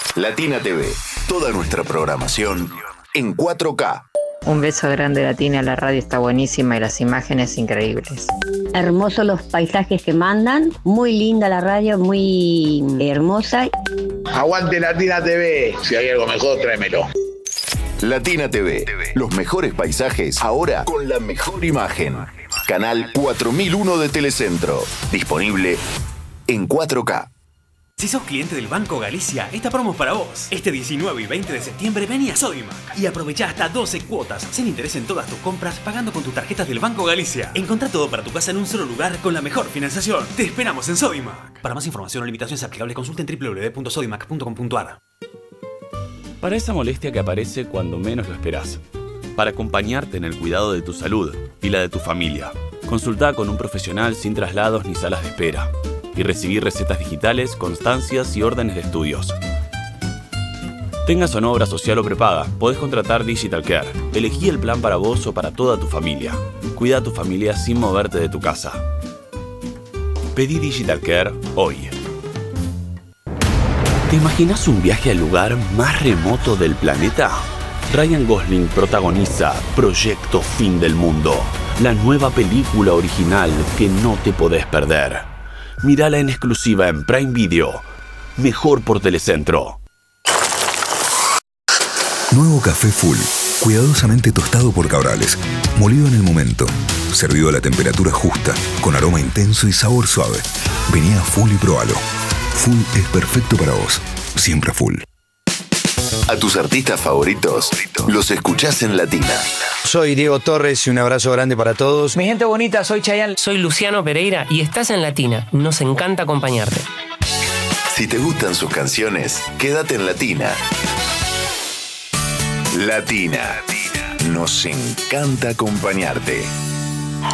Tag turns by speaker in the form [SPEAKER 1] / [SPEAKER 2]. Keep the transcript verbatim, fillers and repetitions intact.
[SPEAKER 1] Latina T V. Toda nuestra programación en cuatro K.
[SPEAKER 2] Un beso grande, Latina. La radio está buenísima y las imágenes increíbles.
[SPEAKER 3] Hermosos los paisajes que mandan. Muy linda la radio, muy hermosa.
[SPEAKER 4] Aguante Latina T V. Si hay algo mejor, tráemelo.
[SPEAKER 1] Latina T V. Los mejores paisajes ahora con la mejor imagen. Canal cuatro mil uno de Telecentro. Disponible en cuatro K.
[SPEAKER 5] Si sos cliente del Banco Galicia, esta promo es para vos. Este diecinueve y veinte de septiembre vení a Sodimac y aprovechá hasta doce cuotas sin interés en todas tus compras pagando con tus tarjetas del Banco Galicia. Encontrá todo para tu casa en un solo lugar con la mejor financiación. Te esperamos en Sodimac. Para más información o limitaciones aplicables, consulta en doble u doble u doble u punto sodimac punto com punto a r.
[SPEAKER 6] Para esa molestia que aparece cuando menos lo esperás. Para acompañarte en el cuidado de tu salud y la de tu familia. Consultá con un profesional sin traslados ni salas de espera. Y recibir recetas digitales, constancias y órdenes de estudios. Tengas o no obra social o prepaga, podés contratar Digital Care. Elegí el plan para vos o para toda tu familia. Cuida a tu familia sin moverte de tu casa. Pedí Digital Care hoy. ¿Te imaginas un viaje al lugar más remoto del planeta? Ryan Gosling protagoniza Proyecto Fin del Mundo, la nueva película original que no te podés perder. Mírala en exclusiva en Prime Video. Mejor por Telecentro.
[SPEAKER 7] Nuevo café Full. Cuidadosamente tostado por Cabrales. Molido en el momento. Servido a la temperatura justa. Con aroma intenso y sabor suave. Vení a Full y probalo. Full es perfecto para vos. Siempre Full.
[SPEAKER 1] A tus artistas favoritos los escuchás en Latina.
[SPEAKER 8] Soy Diego Torres y un abrazo grande para todos.
[SPEAKER 9] Mi gente bonita, soy Chayanne.
[SPEAKER 10] Soy Luciano Pereira y estás en Latina. Nos encanta acompañarte.
[SPEAKER 1] Si te gustan sus canciones, quédate en Latina. Latina. Nos encanta acompañarte.